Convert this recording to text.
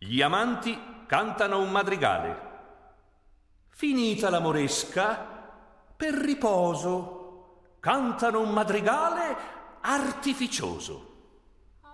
Gli amanti cantano un madrigale. Finita la moresca, per riposo, cantano un madrigale artificioso.